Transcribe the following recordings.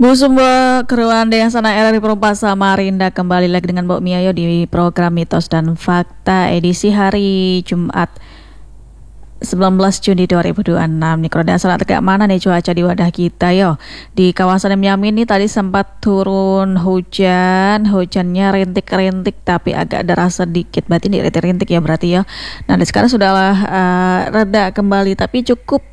Bu Sumba Keruan yang sana RRI Perumpa Samarinda kembali lagi dengan Mbok Miayo di program Mitos dan Fakta edisi hari Jumat 19 Juni 2026 nih. Kalau dasar tegak mana nih cuaca di wadah kita yo. Di kawasan Miami ini tadi sempat turun hujannya rintik-rintik tapi agak deras sedikit. Berarti ini rintik-rintik ya berarti ya. Nah, sekarang sudahlah reda kembali tapi cukup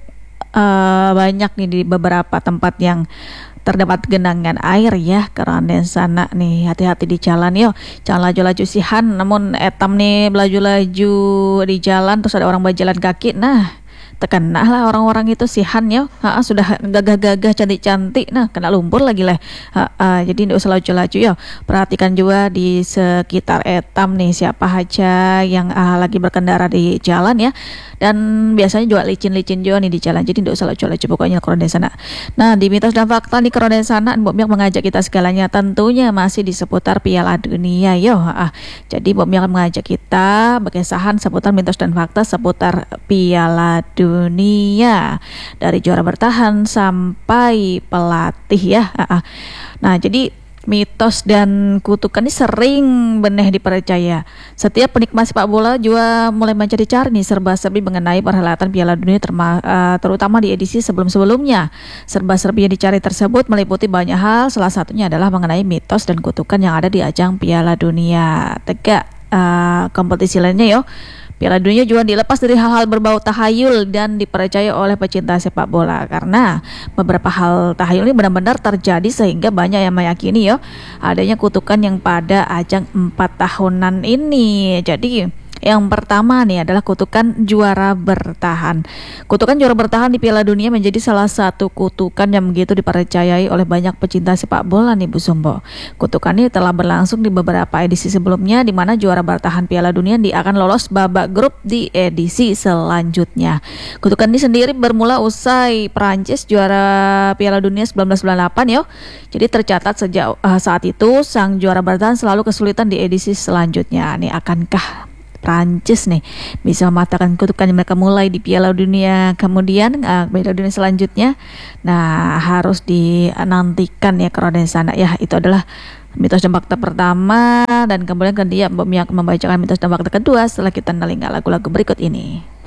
banyak nih di beberapa tempat yang terdapat genangan air ya karena sana nih, hati-hati di jalan yo, jangan laju-laju sihan namun etam nih belaju-laju di jalan terus ada orang berjalan kaki, nah terkena lah orang-orang itu sihan ya, sudah gagah-gagah cantik-cantik, nah kena lumpur lagi lah. Jadi tidak usah laju-laju ya, perhatikan juga di sekitar etam nih siapa aja yang lagi berkendara di jalan ya, dan biasanya juga licin-licin juga nih di jalan, jadi tidak usah laju-laju pokoknya kalau di sana. Nah, di mitos dan fakta di Keroden sana Mbok Miak mengajak kita segalanya tentunya masih di seputar Piala Dunia yo. Jadi Mbok Miak mengajak kita berkesahan seputar mitos dan fakta seputar Piala Dunia dari juara bertahan sampai pelatih ya. Nah, jadi mitos dan kutukan ini sering beneh dipercaya. Setiap penikmat sepak bola juga mulai mencari-cari nih serba-serbi mengenai perhelatan Piala Dunia terutama di edisi sebelum-sebelumnya. Serba-serbi yang dicari tersebut meliputi banyak hal, salah satunya adalah mengenai mitos dan kutukan yang ada di ajang Piala Dunia. Tegak kompetisi lainnya yo. Piala Dunia juga dilepas dari hal-hal berbau tahayul dan dipercaya oleh pecinta sepak bola karena beberapa hal tahayul ini benar-benar terjadi sehingga banyak yang meyakini adanya kutukan yang pada ajang 4 tahunan ini. Jadi yang pertama nih adalah kutukan juara bertahan. Kutukan juara bertahan di Piala Dunia menjadi salah satu kutukan yang begitu dipercayai oleh banyak pecinta sepak bola nih Bu Sumbo. Kutukan ini telah berlangsung di beberapa edisi sebelumnya di mana juara bertahan Piala Dunia akan lolos babak grup di edisi selanjutnya. Kutukan ini sendiri bermula usai Prancis juara Piala Dunia 1998 yo. Jadi tercatat sejak saat itu sang juara bertahan selalu kesulitan di edisi selanjutnya. Nih akankah Prancis nih bisa mematahkan kutukan yang mereka mulai di Piala Dunia kemudian Piala Dunia selanjutnya? Nah, harus dinantikan ya Keroden sana ya. Itu adalah mitos dan fakta pertama, dan kemudian dia membacakan mitos dan fakta kedua setelah kita menelinga lagu-lagu berikut ini.